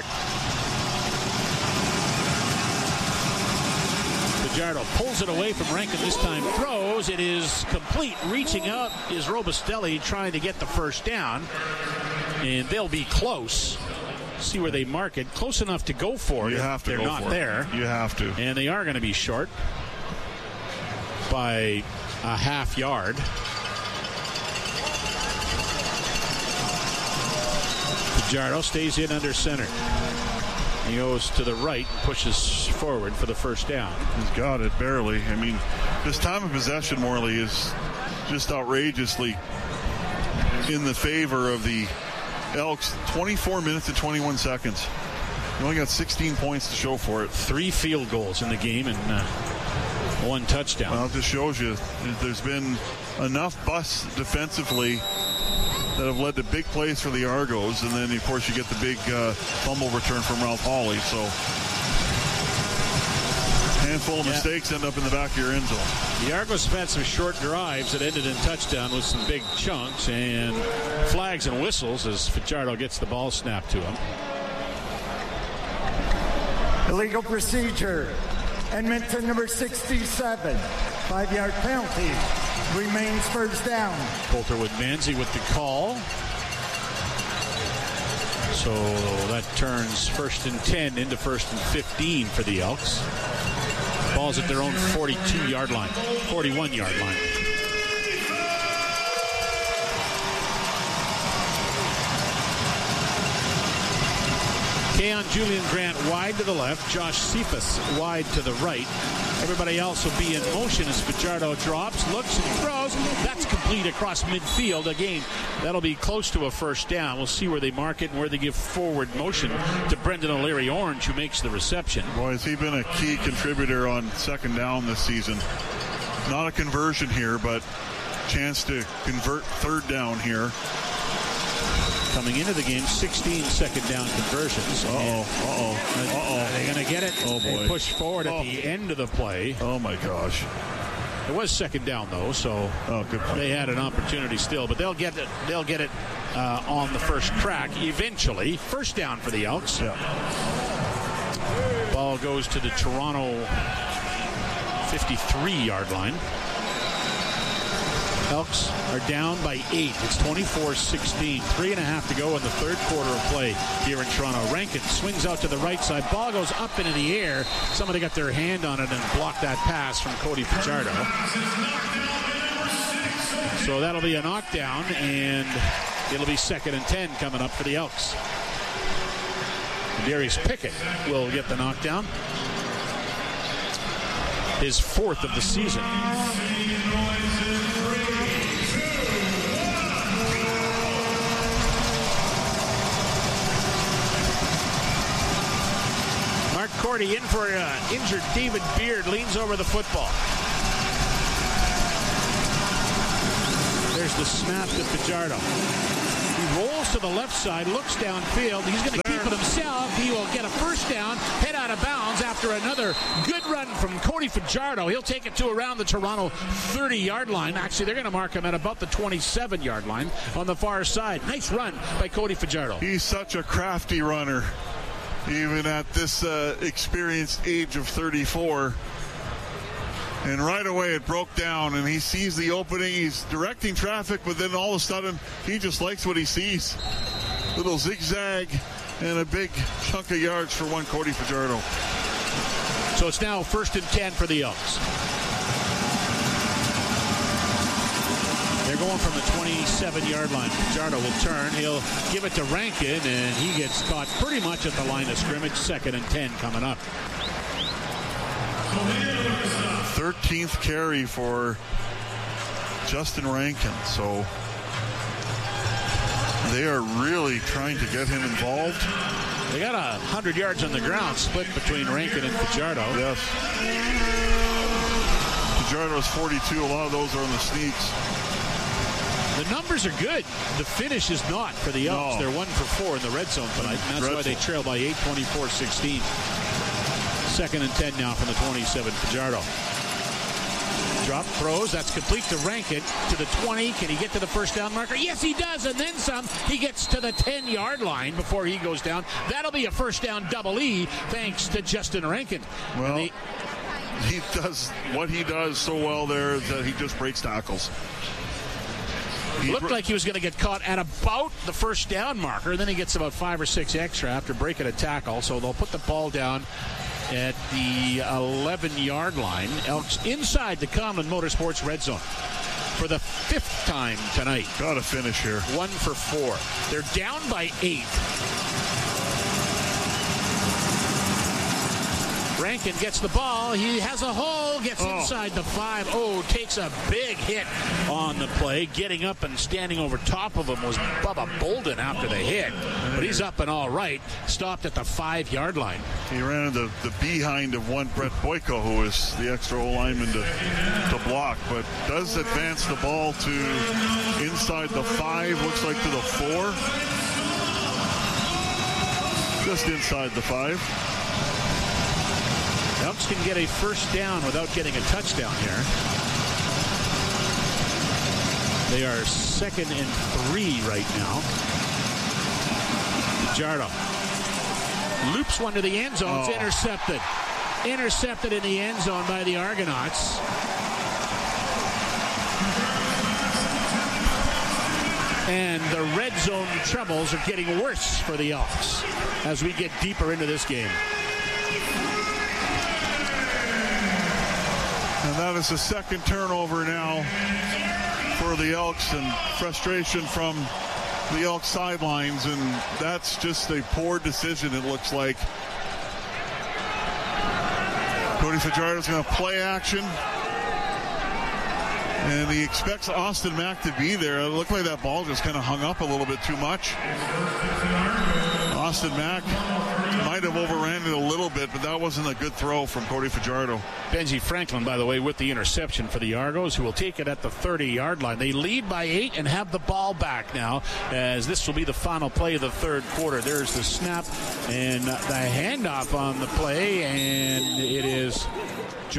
Fajardo pulls it away from Rankin this time, throws. It is complete. Reaching up is Robustelli trying to get the first down, and they'll be close. See where they mark it. Close enough to go for it. You have to They're go not for there. It. You have to. And they are going to be short by a half yard. Fajardo stays in under center. He goes to the right, pushes forward for the first down. He's got it, barely. I mean, this time of possession, Morley, is just outrageously in the favor of the Elks. twenty-four minutes and twenty-one seconds. You only got sixteen points to show for it. Three field goals in the game and uh, one touchdown. Well, it just shows you there's been enough busts defensively that have led to big plays for the Argos, and then of course you get the big uh, fumble return from Ralph Hawley. So handful of yeah. mistakes end up in the back of your end zone. The Argos have had some short drives that ended in touchdown with some big chunks and flags and whistles as Fajardo gets the ball snapped to him. Illegal procedure. Edmonton number sixty-seven. Five-yard penalty. Remains first down. Coulter with Manzi with the call. So that turns first and ten into first and fifteen for the Elks. Ball's at their own forty-two-yard line, forty-one-yard line. Keon Julian Grant wide to the left. Josh Cephas wide to the right. Everybody else will be in motion as Fajardo drops, looks, and throws. That's complete across midfield. Again, that'll be close to a first down. We'll see where they mark it and where they give forward motion to Brendan O'Leary Orange, who makes the reception. Boy, has he been a key contributor on second down this season. Not a conversion here, but chance to convert third down here. Coming into the game, sixteen second down conversions. Uh-oh, uh-oh, uh-oh. Are they going to get it? Oh, boy. They push forward oh. at the end of the play. Oh, my gosh. It was second down, though, so oh, good point. They had an opportunity still. But they'll get it, they'll get it uh, on the first crack eventually. First down for the Elks. Yeah. Ball goes to the Toronto fifty-three-yard line. Elks are down by eight. It's twenty-four sixteen. Three and a half to go in the third quarter of play here in Toronto. Rankin swings out to the right side. Ball goes up into the air. Somebody got their hand on it and blocked that pass from Cody Fajardo. So that'll be a knockdown, and it'll be second and ten coming up for the Elks. Darius Pickett will get the knockdown. His fourth of the season. Mark Cordy in for uh, injured David Beard, leans over the football. There's the snap to Fajardo. He rolls to the left side, looks downfield. He's going to keep it himself. He will get a first down, head out of bounds after another good run from Cody Fajardo. He'll take it to around the Toronto thirty-yard line. Actually, they're going to mark him at about the twenty-seven-yard line on the far side. Nice run by Cody Fajardo. He's such a crafty runner, even at this uh, experienced age of thirty-four. And right away it broke down, and he sees the opening. He's directing traffic, but then all of a sudden he just likes what he sees. Little zigzag and a big chunk of yards for one Cody Fajardo. So it's now first and ten for the Elks. They're going from the twenty-seven-yard line. Fajardo will turn. He'll give it to Rankin, and he gets caught pretty much at the line of scrimmage. Second and ten coming up. thirteenth carry for Justin Rankin. So they are really trying to get him involved. They got a hundred yards on the ground split between Rankin and Fajardo. Yes. Fajardo's forty-two. A lot of those are on the sneaks. The numbers are good. The finish is not for the Elks. No. They're one for four in the red zone tonight, and that's red why zone. They trail by eight, twenty-four sixteen. Second and ten now from the twenty-seven. Fajardo. Drop throws. That's complete to Rankin to the twenty. Can he get to the first down marker? Yes, he does, and then some. He gets to the ten-yard line before he goes down. That'll be a first down double E thanks to Justin Rankin. Well, they, he does what he does so well there is that he just breaks tackles. He looked like he was going to get caught at about the first down marker, and then he gets about five or six extra after breaking a tackle. So they'll put the ball down at the eleven-yard line. Elks inside the Conlon Motorsports red zone for the fifth time tonight. Got to finish here. One for four. They're down by eight. Rankin gets the ball. He has a hole, gets oh. inside the five. Oh, takes a big hit on the play. Getting up and standing over top of him was Bubba Bolden after the hit. But he's up and all right. Stopped at the five-yard line. He ran into the behind of one Brett Boyko, who is the extra O-lineman to, to block, but does advance the ball to inside the five, looks like to the four. Just inside the five. Elks can get a first down without getting a touchdown here. They are second and three right now. Fajardo loops one to the end zone. It's oh. intercepted. Intercepted in the end zone by the Argonauts. And the red zone troubles are getting worse for the Elks as we get deeper into this game. And that is the second turnover now for the Elks, and frustration from the Elks sidelines, and that's just a poor decision, it looks like. Cody Fajardo's going to play action, and he expects Austin Mack to be there. It looked like that ball just kind of hung up a little bit too much. Austin Mack might have overran it a little bit, but that wasn't a good throw from Cody Fajardo. Benji Franklin, by the way, with the interception for the Argos, who will take it at the thirty-yard line. They lead by eight and have the ball back now, as this will be the final play of the third quarter. There's the snap and the handoff on the play, and it is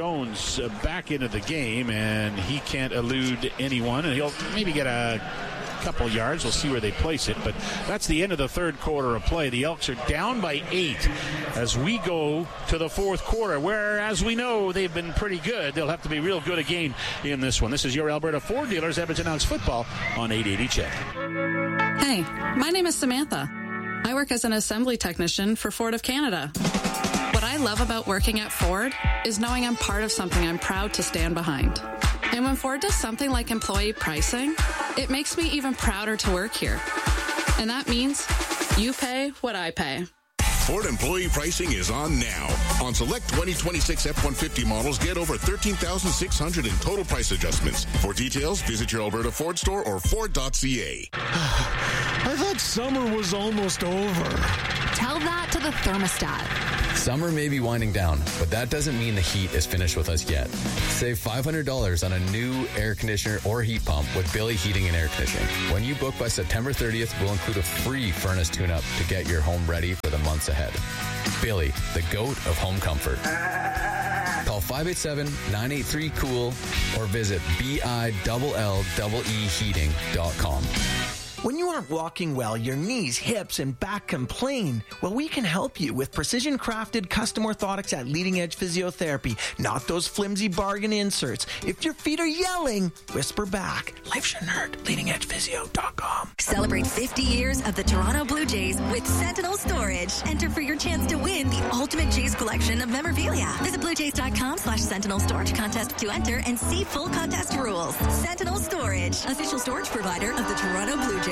Jones back into the game, and he can't elude anyone, and he'll maybe get a couple yards. We'll see where they place it. But that's the end of the third quarter of play. The Elks are down by eight as we go to the fourth quarter, where, as we know, they've been pretty good. They'll have to be real good again in this one. This is your Alberta Ford dealers, Edmonton Elks football on eight eighty C H E D. Hey, my name is Samantha. I work as an assembly technician for Ford of Canada. What I love about working at Ford is knowing I'm part of something I'm proud to stand behind. And when Ford does something like employee pricing, it makes me even prouder to work here. And that means you pay what I pay. Ford employee pricing is on now. On select twenty twenty-six F one fifty models, get over thirteen thousand six hundred in total price adjustments. For details, visit your Alberta Ford store or Ford dot C A. I thought summer was almost over. Tell that to the thermostat. Summer may be winding down, but that doesn't mean the heat is finished with us yet. Save five hundred dollars on a new air conditioner or heat pump with Billy Heating and Air Conditioning. When you book by September thirtieth, we'll include a free furnace tune-up to get your home ready for the months ahead. Billy, the GOAT of home comfort. Call five eight seven, nine eight three, COOL or visit B I L L E E heating dot com. When you aren't walking well, your knees, hips, and back complain. Well, we can help you with precision-crafted custom orthotics at Leading Edge Physiotherapy, not those flimsy bargain inserts. If your feet are yelling, whisper back. Life's your nerd. leading edge physio dot com. Celebrate fifty years of the Toronto Blue Jays with Sentinel Storage. Enter for your chance to win the ultimate Jays collection of memorabilia. Visit bluejays.com slash Sentinel Storage contest to enter and see full contest rules. Sentinel Storage, official storage provider of the Toronto Blue Jays.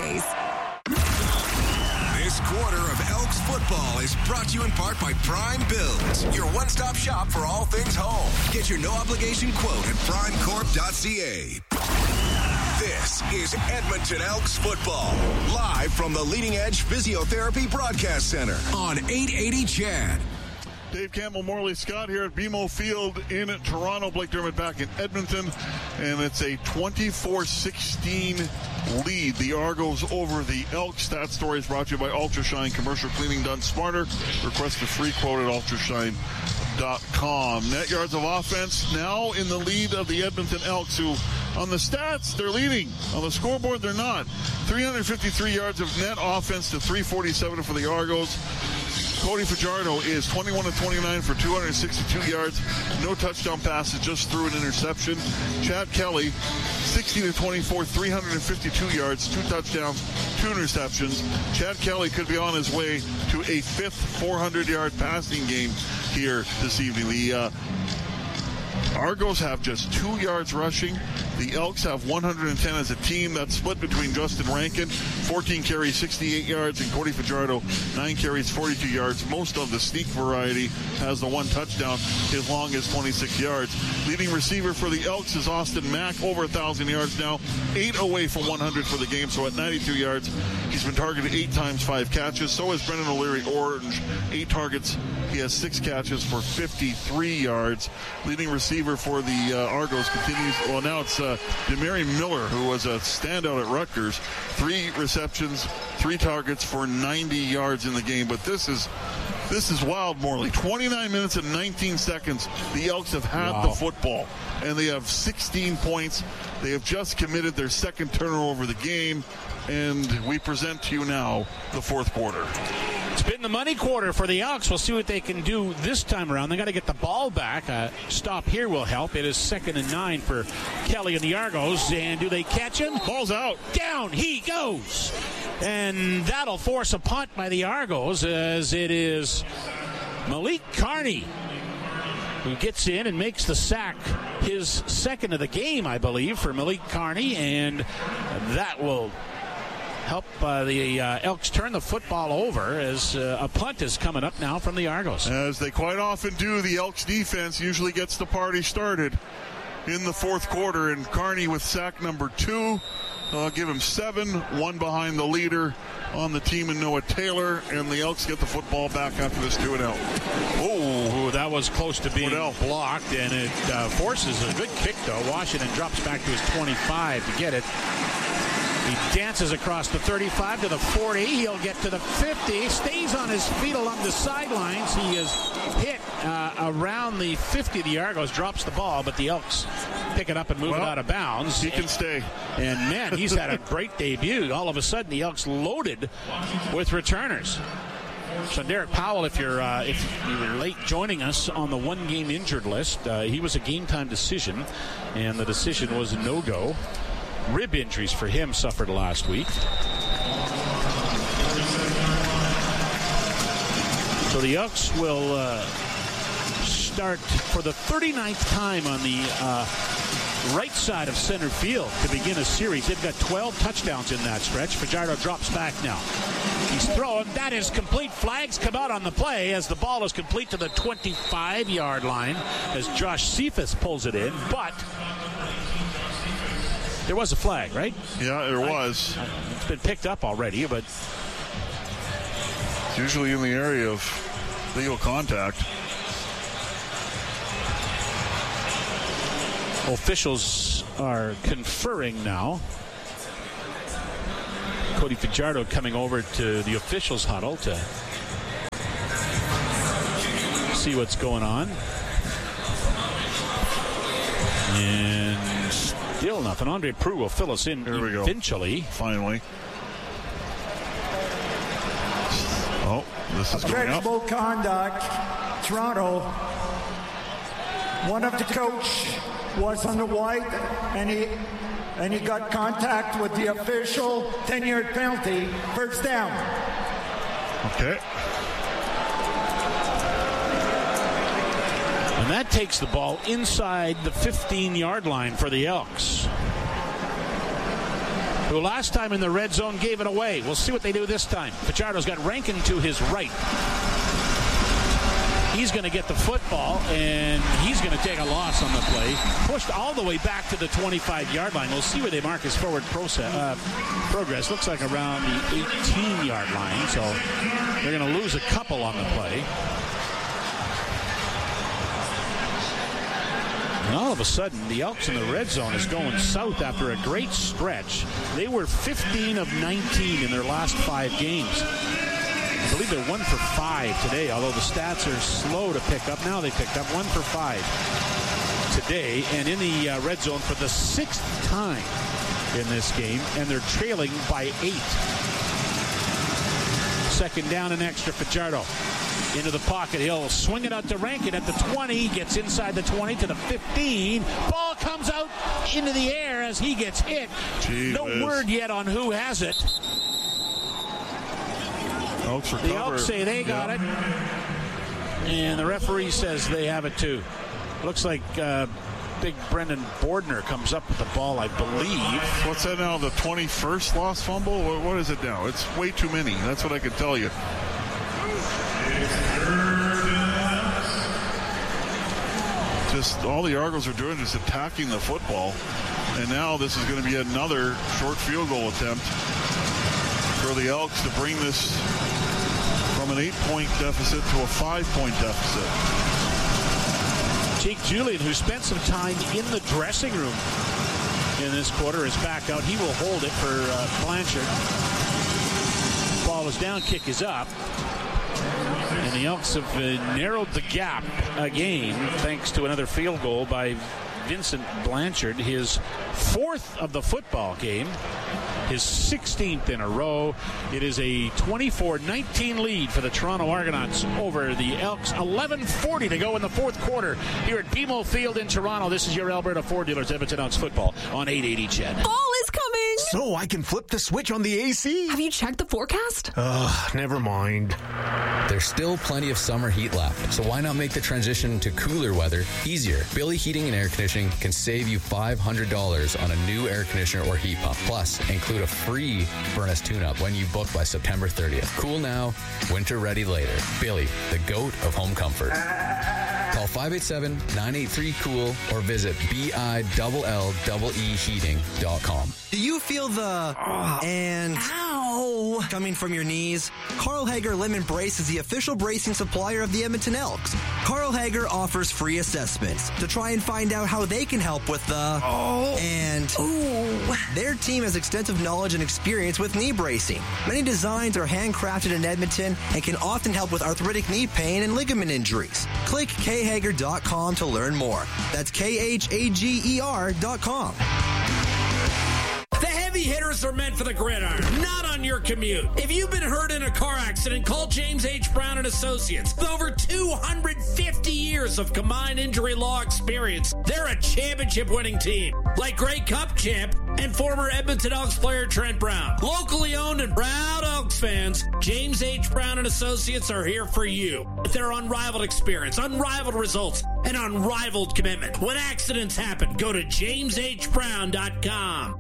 This quarter of Elks football is brought to you in part by Prime Builds, your one-stop shop for all things home. Get your no-obligation quote at prime corp dot c a. This is Edmonton Elks football, live from the Leading Edge Physiotherapy Broadcast Center on eight eighty C H E D. Dave Campbell, Morley Scott here at B M O Field in Toronto. Blake Dermott back in Edmonton, and it's a twenty-four sixteen lead. The Argos over the Elks. That story is brought to you by Ultrashine. Commercial cleaning done smarter. Request a free quote at ultrashine dot com. Net yards of offense now in the lead of the Edmonton Elks, who on the stats, they're leading. On the scoreboard, they're not. three hundred fifty-three yards of net offense to three forty-seven for the Argos. Cody Fajardo is twenty-one of twenty-nine for two hundred sixty-two yards. No touchdown passes, just threw an interception. Chad Kelly, sixteen of twenty-four, three hundred fifty-two yards, two touchdowns, two interceptions. Chad Kelly could be on his way to a fifth four hundred yard passing game here this evening. The uh, Argos have just two yards rushing. The Elks have one hundred ten as a team. That's split between Justin Rankin, fourteen carries, sixty-eight yards, and Cody Fajardo, nine carries, forty-two yards. Most of the sneak variety has the one touchdown, his long as twenty-six yards. Leading receiver for the Elks is Austin Mack, over one thousand yards now, eight away from one hundred for the game, so at ninety-two yards. He's been targeted eight times, five catches. So is Brendan O'Leary Orange, eight targets. He has six catches for fifty-three yards. Leading receiver for the uh, Argos continues. Well, now it's uh, Demary Miller, who was a standout at Rutgers. Three receptions, three targets for ninety yards in the game. But this is this is wild, Morley. twenty-nine minutes and nineteen seconds. The Elks have had wow. the football, and they have sixteen points. They have just committed their second turnover of the game. And we present to you now the fourth quarter. It's been the money quarter for the Elks. We'll see what they can do this time around. They got to get the ball back. A stop here will help. It is second and nine for Kelly and the Argos. And do they catch him? Ball's out. Down he goes. And that'll force a punt by the Argos, as it is Malik Carney who gets in and makes the sack, his second of the game, I believe, for Malik Carney. And that will help uh, the uh, Elks turn the football over, as uh, a punt is coming up now from the Argos. As they quite often do, the Elks defense usually gets the party started in the fourth quarter, and Carney with sack number two. I'll give him seven, one behind the leader on the team in Noah Taylor, and the Elks get the football back after this two and out. Oh, that was close to being blocked, and it uh, forces a good kick, though. Washington drops back to his twenty-five to get it. He dances across the thirty-five to the forty. He'll get to the fifty. Stays on his feet along the sidelines. He is hit uh, around the fifty, the Argos drops the ball, but the Elks pick it up and move well, it out of bounds. He can stay. And, man, he's had a great debut. All of a sudden, the Elks loaded with returners. So Derek Powell, if you're uh, if you were late joining us on the one-game injured list, uh, he was a game-time decision, and the decision was a no-go. Rib injuries for him suffered last week. So the Elks will uh, start for the thirty-ninth time on the uh, right side of center field to begin a series. They've got twelve touchdowns in that stretch. Fajardo drops back now. He's throwing. That is complete. Flags come out on the play as the ball is complete to the twenty-five-yard line as Josh Cephas pulls it in. But there was a flag, right? Yeah, there was. I, I, it's been picked up already, but it's usually in the area of legal contact. Officials are conferring now. Cody Fajardo coming over to the officials' huddle to see what's going on. And still nothing. Andre Prue will fill us in Here we eventually. Go. Finally. Oh, this is going up. Objectionable conduct. Toronto. One of the coach was on the white, and he and he got contact with the official. ten-yard penalty. First down. Okay. And that takes the ball inside the fifteen-yard line for the Elks, who last time in the red zone gave it away. We'll see what they do this time. Fajardo's got Rankin to his right. He's going to get the football, and he's going to take a loss on the play. Pushed all the way back to the twenty-five-yard line. We'll see where they mark his forward process, uh, progress. Looks like around the eighteen-yard line, so they're going to lose a couple on the play. And all of a sudden, the Elks in the red zone is going south after a great stretch. They were fifteen of nineteen in their last five games. I believe they're one for five today, although the stats are slow to pick up. Now they picked up one for five today, and in the uh, red zone for the sixth time in this game, and they're trailing by eight. Second down and extra. Fajardo into the pocket. He'll swing it out to Rankin at the twenty. Gets inside the twenty to the fifteen. Ball comes out into the air as he gets hit. Gee no whiz. word yet on who has it. Elks the Elks say they got yeah. it. And the referee says they have it too. Looks like uh, big Brendan Bordner comes up with the ball, I believe. What's that now? The twenty-first lost fumble? What, what is it now? It's way too many. That's what I can tell you. Just all the Argos are doing is attacking the football. And now this is going to be another short field goal attempt for the Elks to bring this from an eight-point deficit to a five-point deficit. Jake Julian, who spent some time in the dressing room in this quarter, is back out. He will hold it for uh, Blanchard. Ball is down, kick is up. And the Elks have uh, narrowed the gap again thanks to another field goal by Vincent Blanchard, his fourth of the football game, his sixteenth in a row. It is a twenty-four nineteen lead for the Toronto Argonauts over the Elks. eleven forty to go in the fourth quarter here at B M O Field in Toronto. This is your Alberta Ford Dealers Edmonton Elks football on eight eighty C H E D. Fall is coming! So I can flip the switch on the A C? Have you checked the forecast? Ugh, never mind. There's still plenty of summer heat left, so why not make the transition to cooler weather easier? Billy Heating and Air Conditioning can save you five hundred dollars on a new air conditioner or heat pump. Plus, include a free furnace tune-up when you book by September thirtieth. Cool now, winter ready later. Billy, the GOAT of home comfort. Call five eight seven, nine eight three, cool or visit B I L L E E heating dot com. Do you feel the oh, and ow coming from your knees? Carl Hager Lemon Brace is the official bracing supplier of the Edmonton Elks. Carl Hager offers free assessments to try and find out how they can help with the oh and ooh. Their team has extensive knowledge and experience with knee bracing. Many designs are handcrafted in Edmonton and can often help with arthritic knee pain and ligament injuries. Click k hager dot com to learn more. That's K H A G E R dot com. The heavy hitters are meant for the gridiron, not on your commute. If you've been hurt in a car accident, call James H. Brown and Associates. With over two hundred fifty years of combined injury law experience, they're a championship-winning team. Like Grey Cup champ and former Edmonton Elks player Trent Brown. Locally owned and proud Elks fans, James H. Brown and Associates are here for you. With their unrivaled experience, unrivaled results, and unrivaled commitment. When accidents happen, go to james h brown dot com.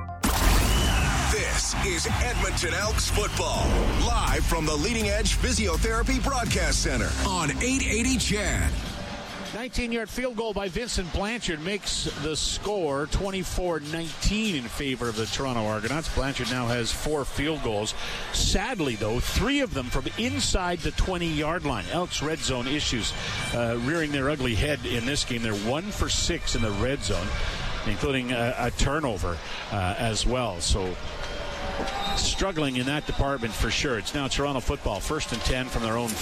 This is Edmonton Elks football, live from the Leading Edge Physiotherapy Broadcast Center on eight eighty C H A D. nineteen-yard field goal by Vincent Blanchard makes the score twenty-four nineteen in favor of the Toronto Argonauts. Blanchard now has four field goals. Sadly, though, three of them from inside the twenty-yard line. Elks red zone issues uh, rearing their ugly head in this game. They're one for six in the red zone, including a, a turnover uh, as well. So struggling in that department for sure. It's now Toronto football, first and ten from their own